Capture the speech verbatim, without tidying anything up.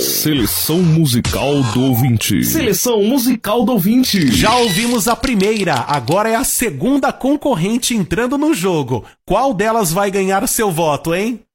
Seleção musical do ouvinte. Seleção musical do ouvinte. Já ouvimos a primeira, agora é a segunda concorrente entrando no jogo. Qual delas vai ganhar seu voto, hein?